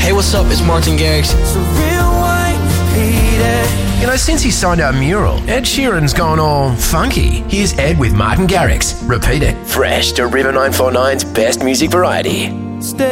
Hey, what's up? It's Martin Garrix. So rewind, repeat it. You know, since he signed our mural, Ed Sheeran's gone all funky. Here's Ed with Martin Garrix. Repeat it. Fresh to River 949's best music variety. Stay